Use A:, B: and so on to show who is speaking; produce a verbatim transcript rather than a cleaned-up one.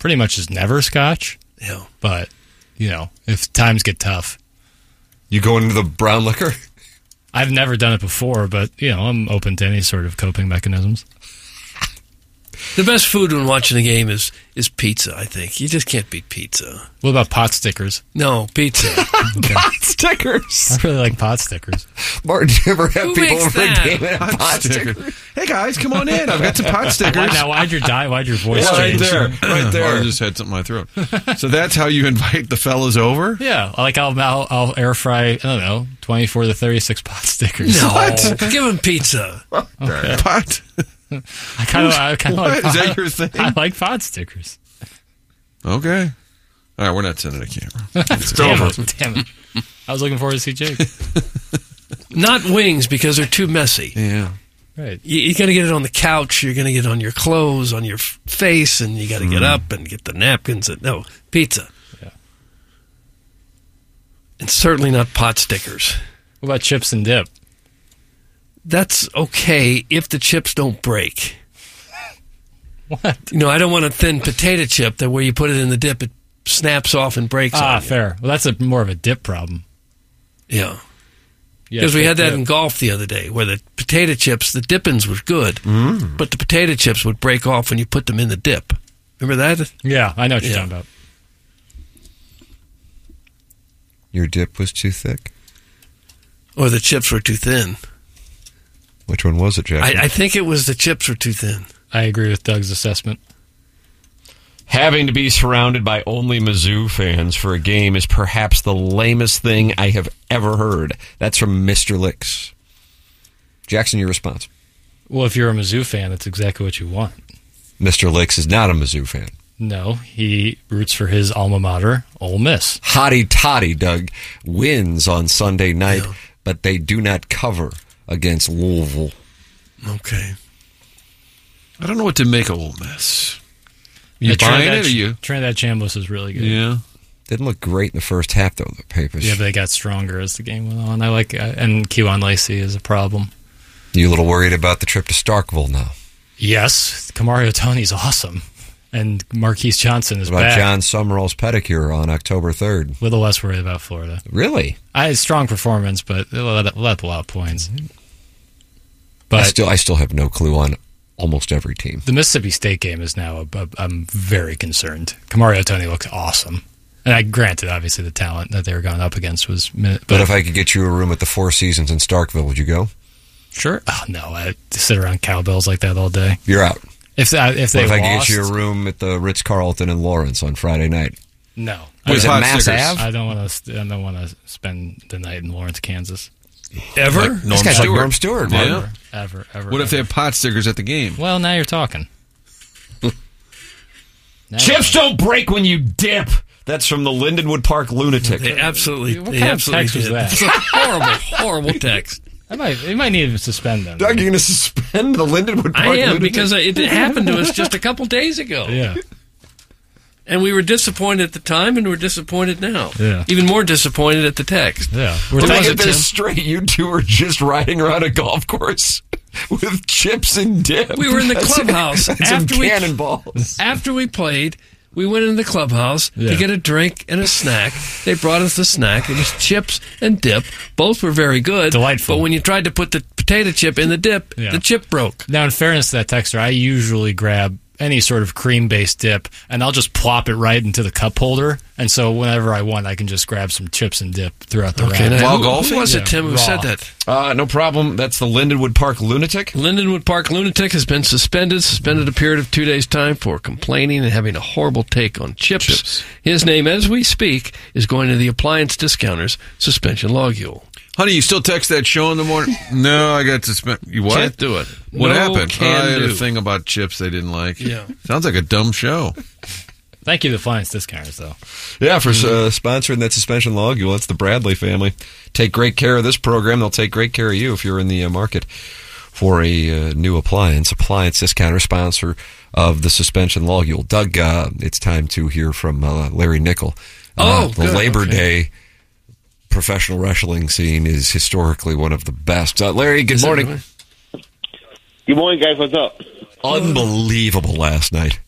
A: pretty much is never Scotch.
B: Yeah.
A: But, you know, if times get tough.
C: You go into the brown liquor?
A: I've never done it before, but, you know, I'm open to any sort of coping mechanisms.
B: The best food when watching a game is, is pizza, I think. You just can't beat pizza.
A: What about pot stickers?
B: No, pizza.
C: Pot stickers.
A: I really like pot stickers.
C: Martin, do you ever have
B: Who
C: people
B: makes
C: over
B: that?
C: a game and have pot stickers?
D: Hey guys, come on in. I've got some pot stickers.
A: Why, now, why'd your die? Why'd your voice
C: Yeah, right
A: change?
C: there. Right there.
D: Oh, I just had something in my throat. So that's how you invite the fellas over?
A: Yeah, like I'll, I'll I'll air fry. I don't know, twenty-four to thirty-six pot stickers.
B: No, give him pizza.
A: Okay.
D: Pot?
A: I kind of, I kind of
D: What?
A: like.
D: Is that
A: pot-
D: your thing?
A: I like pot stickers.
D: Okay. All right, we're not sending a camera. It's
A: Damn
D: over.
A: it, damn it! I was looking forward to see Jake.
B: Not wings because they're too messy.
D: Yeah.
A: Right.
B: You, you got to get it on the couch. You're going to get it on your clothes, on your f- face, and you got to get up and get the napkins. And, no, pizza.
A: Yeah.
B: And certainly not pot stickers.
A: What about chips and dip?
B: That's okay if the chips don't break.
A: What?
B: You know, I don't want a thin potato chip that where you put it in the dip, it snaps off and breaks.
A: Ah,
B: on you.
A: fair. Well, that's a more of a dip problem.
B: Yeah.
A: Yeah,
B: Because we
A: thick
B: had that
A: dip.
B: in golf the other day, where the potato chips, the dippings were good,
D: Mm.
B: but the potato chips would break off when you put them in the dip. Remember that?
A: Yeah, I know what you're
B: Yeah.
A: talking about.
C: Your dip was too thick?
B: Or the chips were too thin.
C: Which one was it, Jack?
B: I, I think it was the chips were too thin.
A: I agree with Doug's assessment.
E: Having to be surrounded by only Mizzou fans for a game is perhaps the lamest thing I have ever heard. That's from Mister Licks.
C: Jackson, your response.
A: Well, if you're a Mizzou fan, that's exactly what you want.
C: Mister Licks is not a Mizzou fan.
A: No, he roots for his alma mater, Ole Miss.
C: Hotty Toddy, Doug, wins on Sunday night,
B: Yeah.
C: but they do not cover against Louisville.
B: Okay.
D: I don't know what to make of Ole Miss. You
A: Yeah,
D: buying
A: Trinidad,
D: it or you?
A: Trinidad Chambliss is really good.
D: Yeah.
C: Didn't look great in the first half, though, the Papers.
A: Yeah, but they got stronger as the game went on. I like, uh, and Kewan Lacey is a problem.
C: You a little worried about the trip to Starkville now?
A: Yes, Kamario Tony's awesome, and Marquise Johnson is
C: What about
A: back.
C: John Summerall's pedicure on October third?
A: A little less worried about Florida.
C: Really?
A: I had strong performance, but they let, let a lot of points.
C: I
A: But
C: still, I still have no clue on almost every team.
A: the Mississippi State game is now, a, a, I'm very concerned. Kamario Tony looks awesome. And I granted, obviously, the talent that they were going up against was... But,
C: But if I could get you a room at the Four Seasons in Starkville, would you go?
A: Sure. Oh, no, I sit around cowbells like that all day.
C: You're out.
A: If uh, if they
C: What if I could
A: lost,
C: get you a room at the Ritz-Carlton in Lawrence on Friday night?
A: no.
C: Was it
D: hot
C: Mass
D: stickers.
C: Ave?
A: I don't want to. I don't want to spend the night in Lawrence, Kansas.
B: Ever?
D: Like Norm
C: This guy's like
D: Stewart.
C: Norm Stewart,
D: Yeah.
C: man.
A: Ever, ever.
D: What if they
A: ever.
D: have pot stickers at the game?
A: Well, now you're talking. Now
E: Chips
A: you're
E: don't break when you dip. That's from the Lindenwood Park lunatic.
B: They absolutely,
A: What
B: they
A: kind of
B: absolutely
A: text was
B: did.
A: that?
B: It's a horrible, horrible text.
A: I might. You might need to suspend them.
C: Doug, you're going to suspend the Lindenwood Park
B: I am,
C: lunatic?
B: because it happened to us just a couple days ago.
A: Yeah.
B: And we were disappointed at the time, and we're disappointed now.
A: Yeah.
B: Even more disappointed at the text.
A: Yeah. We're
C: Did I
B: was
C: get
B: it,
C: this
B: Tim?
C: straight? You two were just riding around a golf course with chips and dip.
B: We were in the
C: That's some-
B: clubhouse
C: that's some
B: after we-
C: cannonballs.
B: After we played, we went in the clubhouse
A: Yeah.
B: to get a drink and a snack. They brought us the snack. It was chips and dip. Both were very good.
A: Delightful.
B: But when you tried to put the potato chip in the dip,
A: Yeah.
B: the chip broke.
A: Now, in fairness to that texter, I usually grab any sort of cream-based dip, and I'll just plop it right into the cup holder. And so whenever I want, I can just grab some chips and dip throughout the
B: Okay,
A: round.
B: now,
D: While
B: who,
D: golfing?
B: who was
A: Yeah,
B: it, Tim, who
A: raw.
B: said that?
E: Uh, no problem. That's the Lindenwood Park lunatic.
B: Lindenwood Park lunatic has been suspended, suspended a period of two days' time for complaining and having a horrible take on chips.
D: Chips.
B: His name, as we speak, is going to the appliance discounters suspension logule.
D: Honey, you still text that show in the morning? No, I got to spend. You what?
B: Can't do it.
D: What
B: No
D: happened?
B: can
D: I had
B: do.
D: a thing about chips they didn't like.
B: Yeah.
D: Sounds like a dumb show.
A: Thank you to Appliance Discounters, though.
C: Yeah, for uh, sponsoring that suspension logule. That's the Bradley family. Take great care of this program. They'll take great care of you if you're in the uh, market for a uh, new appliance. Appliance Discounter, sponsor of the suspension logule. Doug, uh, it's time to hear from uh, Larry Nickel. Uh,
B: Oh,
C: the
B: good.
C: Labor
B: Okay.
C: Day professional wrestling scene is historically one of the best. Uh, Larry, good
B: Is it
C: morning.
B: really?
F: Good morning, guys. What's up?
C: Unbelievable last night.